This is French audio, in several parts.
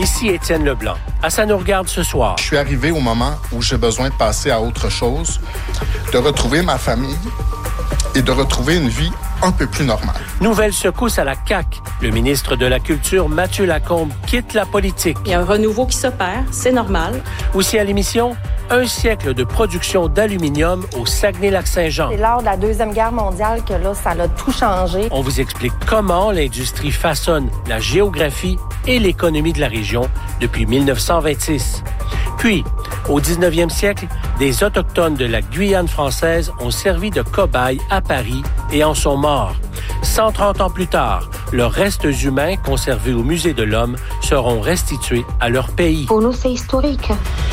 Ici Étienne Leblanc. À Ça nous regarde ce soir. Je suis arrivé au moment où j'ai besoin de passer à autre chose, de retrouver ma famille et de retrouver une vie un peu plus normale. Nouvelle secousse à la CAQ. Le ministre de la Culture, Mathieu Lacombe, quitte la politique. Il y a un renouveau qui s'opère, c'est normal. Aussi à l'émission, un siècle de production d'aluminium au Saguenay-Lac-Saint-Jean. C'est lors de la Deuxième Guerre mondiale que là, ça a tout changé. On vous explique comment l'industrie façonne la géographie et l'économie de la région depuis 1926. Puis, au 19e siècle, des Autochtones de la Guyane française ont servi de cobayes à Paris et en sont morts. 130 ans plus tard, leurs restes humains conservés au Musée de l'Homme seront restitués à leur pays. Pour nous, c'est historique.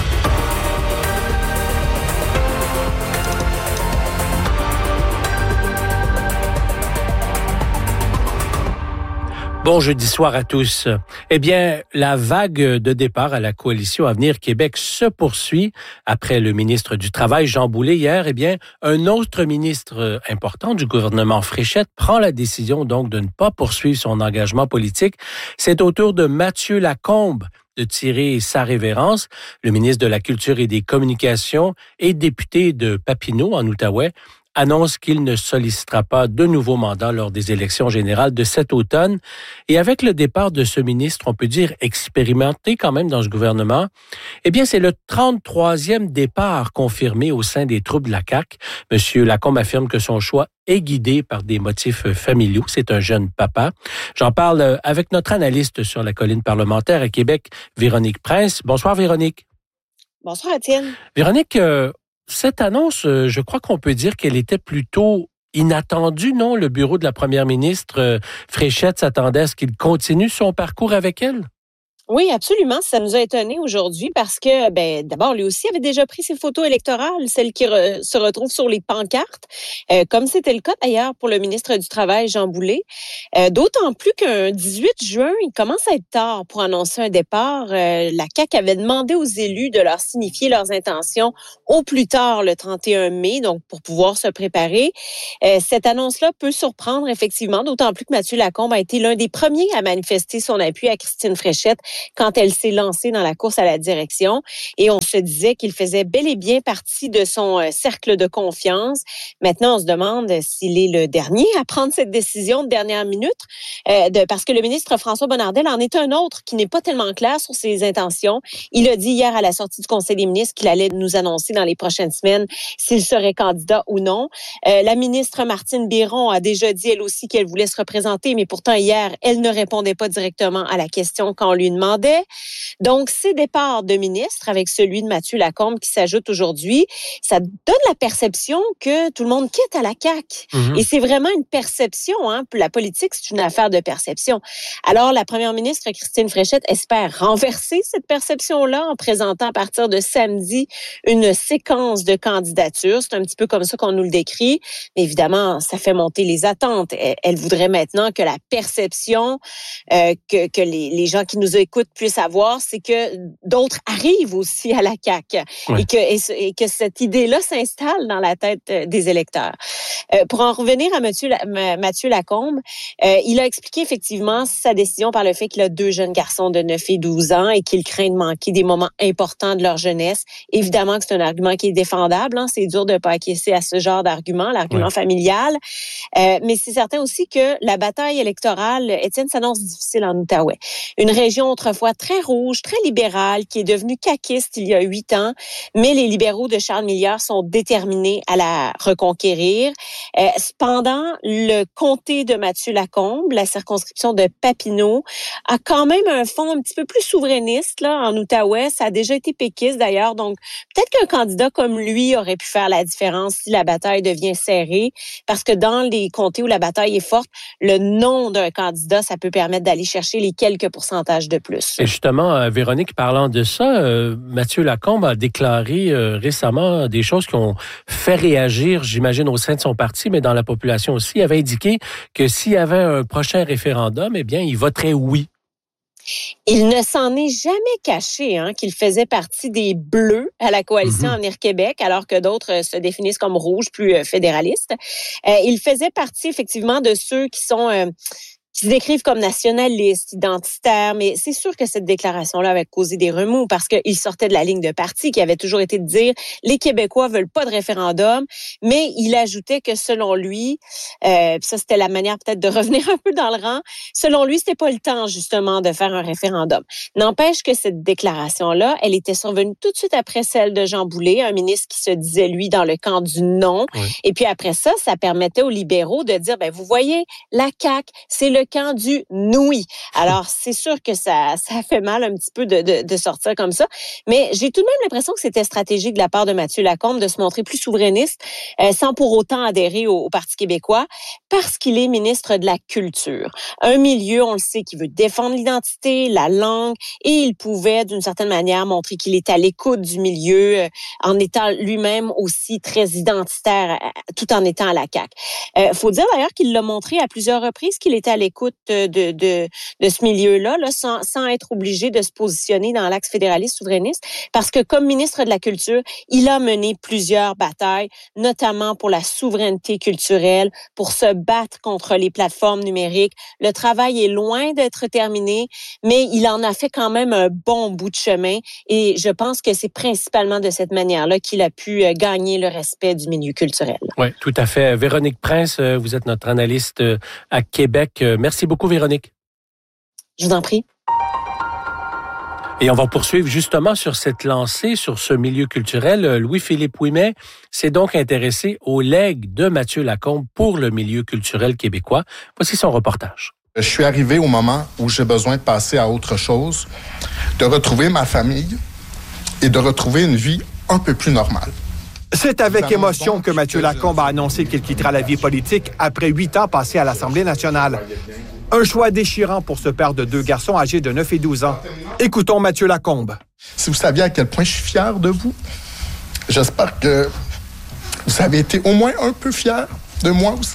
Bon jeudi soir à tous. Eh bien, la vague de départ à la coalition Avenir Québec se poursuit. Après le ministre du Travail, Jean Boulet, hier, eh bien, un autre ministre important du gouvernement Fréchette prend la décision donc de ne pas poursuivre son engagement politique. C'est au tour de Mathieu Lacombe de tirer sa révérence. Le ministre de la Culture et des Communications et député de Papineau, en Outaouais, annonce qu'il ne sollicitera pas de nouveau mandat lors des élections générales de cet automne. Et avec le départ de ce ministre, on peut dire expérimenté quand même dans ce gouvernement, eh bien, c'est le 33e départ confirmé au sein des troupes de la CAQ. Monsieur Lacombe affirme que son choix est guidé par des motifs familiaux. C'est un jeune papa. J'en parle avec notre analyste sur la colline parlementaire à Québec, Véronique Prince. Bonsoir, Véronique. Bonsoir, Étienne. Véronique, cette annonce, je crois qu'on peut dire qu'elle était plutôt inattendue, non? Le bureau de la première ministre, Fréchette, s'attendait à ce qu'il continue son parcours avec elle? Oui, absolument. Ça nous a étonnés aujourd'hui parce que, d'abord, lui aussi avait déjà pris ses photos électorales, celles qui se retrouvent sur les pancartes, comme c'était le cas d'ailleurs pour le ministre du Travail, Jean Boulet. D'autant plus qu'un 18 juin, il commence à être tard pour annoncer un départ. La CAQ avait demandé aux élus de leur signifier leurs intentions au plus tard le 31 mai, donc pour pouvoir se préparer. Cette annonce-là peut surprendre effectivement, d'autant plus que Mathieu Lacombe a été l'un des premiers à manifester son appui à Christine Fréchette quand elle s'est lancée dans la course à la direction. Et on se disait qu'il faisait bel et bien partie de son cercle de confiance. Maintenant, on se demande s'il est le dernier à prendre cette décision de dernière minute, parce que le ministre François Bonnardel en est un autre qui n'est pas tellement clair sur ses intentions. Il a dit hier à la sortie du Conseil des ministres qu'il allait nous annoncer dans les prochaines semaines s'il serait candidat ou non. La ministre Martine Biron a déjà dit elle aussi qu'elle voulait se représenter, mais pourtant hier, elle ne répondait pas directement à la question quand on lui demandait. Donc, ces départs de ministres avec celui de Mathieu Lacombe qui s'ajoute aujourd'hui, ça donne la perception que tout le monde quitte à la CAQ. Mm-hmm. Et c'est vraiment une perception, hein. La politique, c'est une affaire de perception. Alors, la première ministre Christine Fréchette espère renverser cette perception-là en présentant à partir de samedi une séquence de candidatures. C'est un petit peu comme ça qu'on nous le décrit. Mais évidemment, ça fait monter les attentes. Elle voudrait maintenant que la perception, que les gens qui nous écoutent puissent avoir, c'est que d'autres arrivent aussi à la CAQ. Oui. Et que cette idée-là s'installe dans la tête des électeurs. Pour en revenir à Mathieu Lacombe, il a expliqué effectivement sa décision par le fait qu'il a 2 jeunes garçons de 9 et 12 ans et qu'il craint de manquer des moments importants de leur jeunesse. Évidemment que c'est un argument qui est défendable. Hein. C'est dur de ne pas acquiescer à ce genre d'argument, l'argument familial. Mais c'est certain aussi que la bataille électorale, Étienne, s'annonce difficile en Outaouais. Une région autrefois très rouge, très libérale, qui est devenue caquiste il y a 8 ans, mais les libéraux de Charles Milliard sont déterminés à la reconquérir. Cependant, le comté de Mathieu Lacombe, la circonscription de Papineau, a quand même un fond un petit peu plus souverainiste là en Outaouais. Ça a déjà été péquiste d'ailleurs, donc peut-être qu'un candidat comme lui aurait pu faire la différence si la bataille devient serrée, parce que dans les comtés où la bataille est forte, le nom d'un candidat, ça peut permettre d'aller chercher les quelques pourcentages de plus. Et justement, Véronique, parlant de ça, Mathieu Lacombe a déclaré récemment des choses qui ont fait réagir, j'imagine, au sein de son parti, mais dans la population aussi. Il avait indiqué que s'il y avait un prochain référendum, eh bien, il voterait oui. Il ne s'en est jamais caché qu'il faisait partie des Bleus à la coalition Avenir Québec, alors que d'autres se définissent comme rouges, plus fédéralistes. Il faisait partie effectivement de ceux qui sont qui se décrivent comme nationalistes, identitaires, mais c'est sûr que cette déclaration-là avait causé des remous parce qu'il sortait de la ligne de parti qui avait toujours été de dire les Québécois veulent pas de référendum, mais il ajoutait que selon lui, puis ça c'était la manière peut-être de revenir un peu dans le rang, selon lui c'était pas le temps justement de faire un référendum. N'empêche que cette déclaration-là, elle était survenue tout de suite après celle de Jean Boulet, un ministre qui se disait lui dans le camp du non, et puis après ça permettait aux libéraux de dire vous voyez, la CAQ, c'est le camp du noui. Alors, c'est sûr que ça fait mal un petit peu de sortir comme ça, mais j'ai tout de même l'impression que c'était stratégique de la part de Mathieu Lacombe de se montrer plus souverainiste sans pour autant adhérer au Parti québécois parce qu'il est ministre de la Culture. Un milieu, on le sait, qui veut défendre l'identité, la langue, et il pouvait, d'une certaine manière, montrer qu'il est à l'écoute du milieu en étant lui-même aussi très identitaire tout en étant à la CAQ. Faut dire d'ailleurs qu'il l'a montré à plusieurs reprises qu'il était à l'écoute de ce milieu-là, sans être obligé de se positionner dans l'axe fédéraliste souverainiste, parce que comme ministre de la Culture, il a mené plusieurs batailles, notamment pour la souveraineté culturelle, pour se battre contre les plateformes numériques. Le travail est loin d'être terminé, mais il en a fait quand même un bon bout de chemin, et je pense que c'est principalement de cette manière-là qu'il a pu gagner le respect du milieu culturel. Oui, tout à fait. Véronique Prince, vous êtes notre analyste à Québec. Merci beaucoup, Véronique. Je vous en prie. Et on va poursuivre justement sur cette lancée, sur ce milieu culturel. Louis-Philippe Ouimet s'est donc intéressé au legs de Mathieu Lacombe pour le milieu culturel québécois. Voici son reportage. Je suis arrivé au moment où j'ai besoin de passer à autre chose, de retrouver ma famille et de retrouver une vie un peu plus normale. C'est avec émotion que Mathieu Lacombe a annoncé qu'il quittera la vie politique après 8 ans passés à l'Assemblée nationale. Un choix déchirant pour ce père de 2 garçons âgés de 9 et 12 ans. Écoutons Mathieu Lacombe. Si vous saviez à quel point je suis fier de vous, j'espère que vous avez été au moins un peu fier de moi aussi.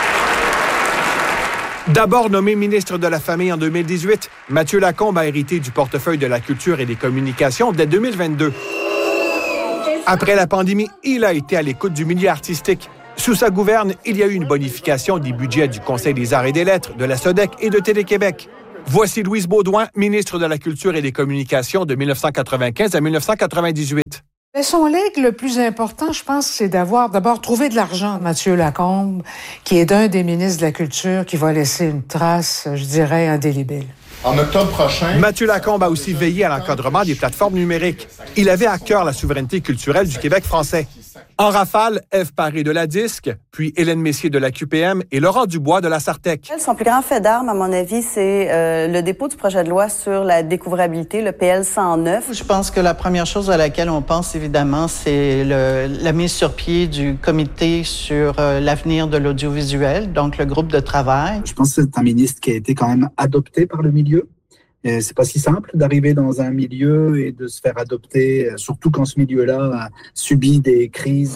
D'abord nommé ministre de la Famille en 2018, Mathieu Lacombe a hérité du portefeuille de la culture et des communications dès 2022. Après la pandémie, il a été à l'écoute du milieu artistique. Sous sa gouverne, il y a eu une bonification des budgets du Conseil des arts et des lettres, de la SODEC et de Télé-Québec. Voici Louise Baudouin, ministre de la Culture et des Communications de 1995 à 1998. Son legs le plus important, je pense, c'est d'avoir d'abord trouvé de l'argent. Mathieu Lacombe, qui est un des ministres de la Culture, qui va laisser une trace, je dirais, indélébile. En octobre prochain... Mathieu Lacombe a aussi veillé à l'encadrement des plateformes numériques. Il avait à cœur la souveraineté culturelle du Québec français. En rafale, Ève Paré de la Disque, puis Hélène Messier de la QPM et Laurent Dubois de la Sartec. Son plus grand fait d'armes, à mon avis, c'est le dépôt du projet de loi sur la découvrabilité, le PL 109. Je pense que la première chose à laquelle on pense, évidemment, c'est la mise sur pied du comité sur l'avenir de l'audiovisuel, donc le groupe de travail. Je pense que c'est un ministre qui a été quand même adopté par le milieu. C'est pas si simple d'arriver dans un milieu et de se faire adopter, surtout quand ce milieu-là subit des crises.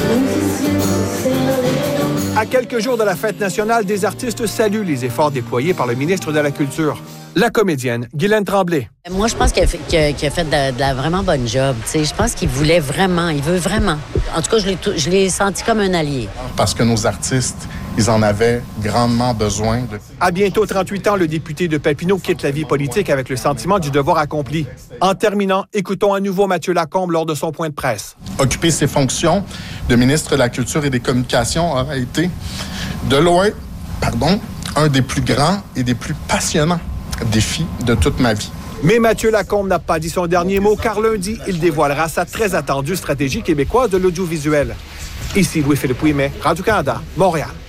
À quelques jours de la fête nationale, des artistes saluent les efforts déployés par le ministre de la Culture. La comédienne Guylaine Tremblay. Moi, je pense qu'il a fait de la vraiment bonne job. T'sais. Je pense qu'il voulait vraiment, il veut vraiment. En tout cas, je l'ai senti comme un allié. Parce que nos artistes, ils en avaient grandement besoin. À bientôt 38 ans, le député de Papineau quitte la vie politique avec le sentiment du devoir accompli. En terminant, écoutons à nouveau Mathieu Lacombe lors de son point de presse. Occuper ses fonctions de ministre de la Culture et des Communications aura été, de loin, un des plus grands et des plus passionnants défis de toute ma vie. Mais Mathieu Lacombe n'a pas dit son dernier mot, car lundi, il dévoilera sa très attendue stratégie québécoise de l'audiovisuel. Ici Louis-Philippe Ouimet, Radio-Canada, Montréal.